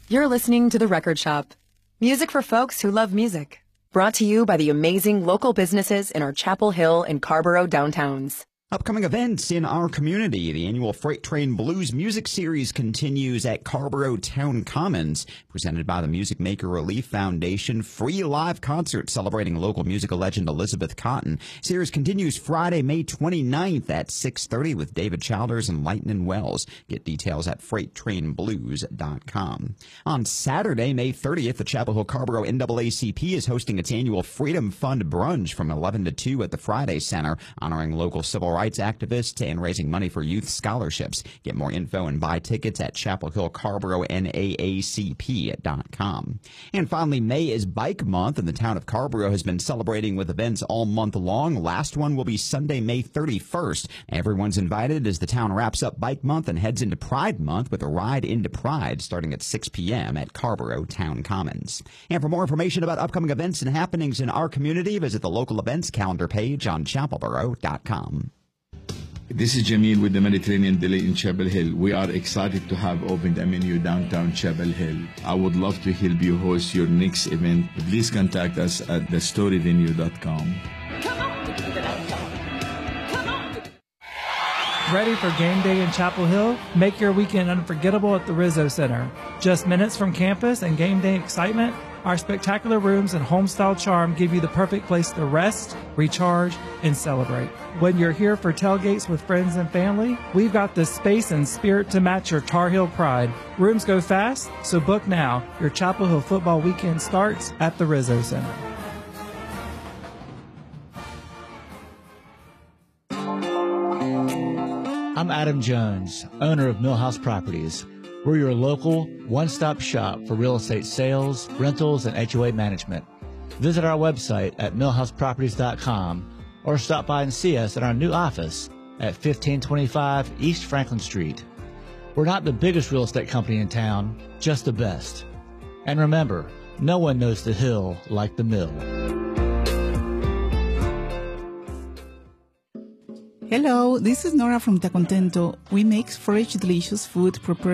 You're listening to The Record Shop. Music for folks who love music. Brought to you by the amazing local businesses in our Chapel Hill and Carborough downtowns. Upcoming events in our community. The annual Freight Train Blues Music Series continues at Carborough Town Commons, presented by the Music Maker Relief Foundation. Free live concert celebrating local musical legend Elizabeth Cotton. Series continues Friday, May 29th at 6:30 with David Childers and Lightnin' Wells. Get details at freighttrainblues.com. On Saturday, May 30th, the Chapel Hill Carborough NAACP is hosting its annual Freedom Fund Brunch from 11 to 2 at the Friday Center, honoring local civil rights activists and raising money for youth scholarships. Get more info and buy tickets at chapelhillcarboroughnAACP.com. And finally, May is Bike Month, and the town of Carborough has been celebrating with events all month long. Last one will be Sunday, May 31st. Everyone's invited as the town wraps up Bike Month and heads into Pride Month with a ride into Pride starting at 6 p.m. at Carborough Town Commons. And for more information about upcoming events and happenings in our community, visit the local events calendar page on chapelborough.com. This is Jamil with the Mediterranean Deli in Chapel Hill. We are excited to have opened a menu downtown Chapel Hill. I would love to help you host your next event. Please contact us at thestoryvenue.com. Ready for game day in Chapel Hill? Make your weekend unforgettable at the Rizzo Center. Just minutes from campus and game day excitement, our spectacular rooms and home-style charm give you the perfect place to rest, recharge, and celebrate. When you're here for tailgates with friends and family, we've got the space and spirit to match your Tar Heel pride. Rooms go fast, so book now. Your Chapel Hill football weekend starts at the Rizzo Center. I'm Adam Jones, owner of Millhouse Properties. We're your local one-stop shop for real estate sales, rentals, and HOA management. Visit our website at millhouseproperties.com or stop by and see us at our new office at 1525 East Franklin Street. We're not the biggest real estate company in town, just the best. And remember, no one knows the hill like the mill. Hello, this is Nora from Tacontento. We make fresh, delicious food prepared